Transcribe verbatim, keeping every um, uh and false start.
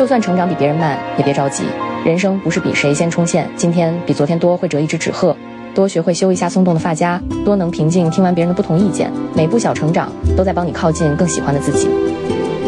就算成长比别人慢，也别着急。人生不是比谁先冲线，今天比昨天多会折一只纸鹤。多学会修一下松动的发夹，多能平静听完别人的不同意见。每步小成长都在帮你靠近更喜欢的自己。